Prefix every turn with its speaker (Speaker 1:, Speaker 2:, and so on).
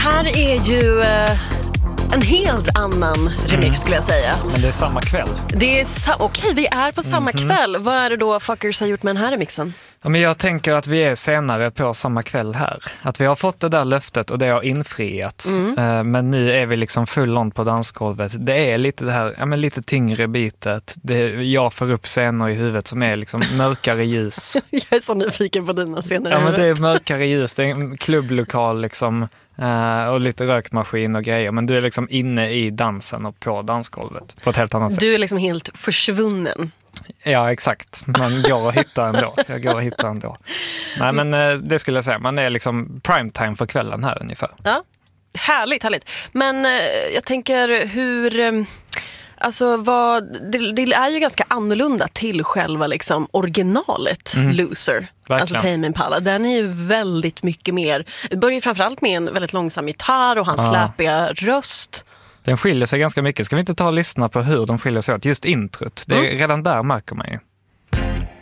Speaker 1: här är ju en helt annan remix skulle jag säga.
Speaker 2: Men det är samma kväll.
Speaker 1: Det är okej, vi är på samma kväll. Vad är det då Fuckers har gjort med den här remixen?
Speaker 2: Ja, men jag tänker att vi är senare på samma kväll här. Att vi har fått det där löftet och det har infriats. Men nu är vi liksom full on på dansgolvet. Det är lite det här, ja, men lite tyngre bitet. Jag får upp scener i huvudet som är liksom mörkare ljus.
Speaker 1: Jag är så nyfiken på dina scener.
Speaker 2: Ja, men det är mörkare ljus. Det är en klubblokal liksom. Och lite rökmaskin och grejer. Men du är liksom inne i dansen och på dansgolvet på ett helt annat sätt.
Speaker 1: Du är liksom helt försvunnen.
Speaker 2: Ja, exakt. Man går att hitta ändå. Jag går att hitta ändå. Nej, men det skulle jag säga. Man är liksom primetime för kvällen här ungefär.
Speaker 1: Ja, härligt, härligt. Men jag tänker hur... Alltså det är ju ganska annorlunda till själva liksom originalet Loser.
Speaker 2: Verkligen.
Speaker 1: Alltså Tame Impala. Den är ju väldigt mycket mer. Det börjar ju framförallt med en väldigt långsam gitarr och hans släpiga röst.
Speaker 2: Den skiljer sig ganska mycket. Ska vi inte ta och lyssna på hur de skiljer sig åt? Just introt. Det är redan där märker man ju.